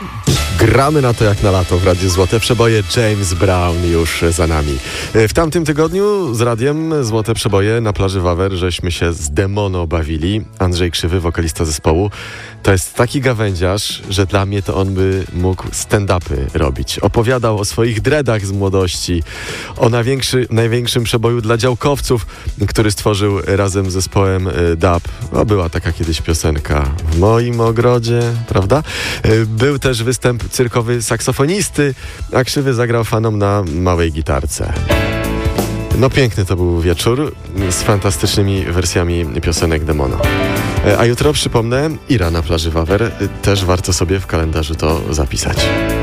Gramy na to jak na lato w Radiu Złote Przeboje. James Brown już za nami. W tamtym tygodniu z radiem Złote Przeboje na plaży Wawer żeśmy się z Demono bawili. Andrzej Krzywy, wokalista zespołu, to jest taki gawędziarz, że dla mnie to on by mógł stand-upy robić. Opowiadał o swoich dreadach z młodości, o największym przeboju dla działkowców, który stworzył razem z zespołem DAB. Była taka kiedyś piosenka w moim ogrodzie, prawda? Był też występ cyrkowy saksofonisty, a Krzywy zagrał fanom na małej gitarce. No piękny to był wieczór z fantastycznymi wersjami piosenek Demono. A jutro, przypomnę, Ira na plaży Wawer. Też warto sobie w kalendarzu to zapisać.